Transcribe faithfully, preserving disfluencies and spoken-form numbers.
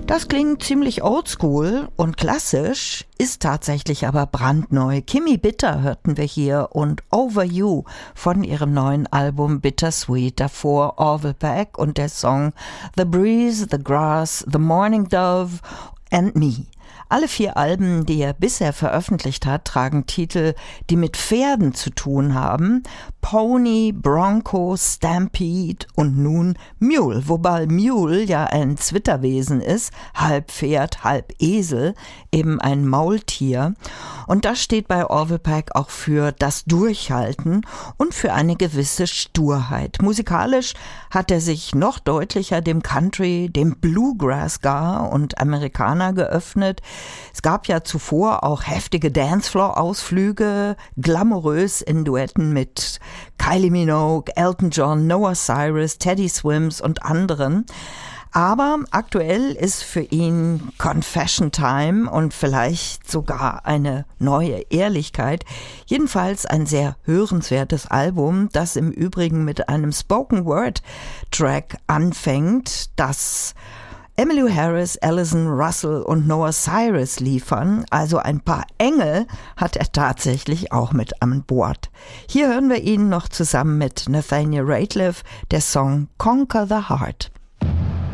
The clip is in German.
Das klingt ziemlich oldschool und klassisch, ist tatsächlich aber brandneu. Kimmy Bitter hörten wir hier und Over You von ihrem neuen Album Bittersweet. Davor Orville Peck und der Song The Breeze, The Grass, The Morning Dove and Me. Alle vier Alben, die er bisher veröffentlicht hat, tragen Titel, die mit Pferden zu tun haben. Pony, Bronco, Stampede und nun Mule, wobei Mule ja ein Zwitterwesen ist, halb Pferd, halb Esel, eben ein Maultier. Und das steht bei Orville Peck auch für das Durchhalten und für eine gewisse Sturheit. Musikalisch hat er sich noch deutlicher dem Country, dem Bluegrass gar und Amerikaner geöffnet. Es gab ja zuvor auch heftige Dancefloor-Ausflüge, glamourös in Duetten mit Kylie Minogue, Elton John, Noah Cyrus, Teddy Swims und anderen. Aber aktuell ist für ihn Confession Time und vielleicht sogar eine neue Ehrlichkeit. Jedenfalls ein sehr hörenswertes Album, das im Übrigen mit einem Spoken-Word-Track anfängt, das Emmylou Harris, Alison Russell und Noah Cyrus liefern, also ein paar Engel hat er tatsächlich auch mit an Bord. Hier hören wir ihn noch zusammen mit Nathaniel Rateliff, der Song Conquer the Heart.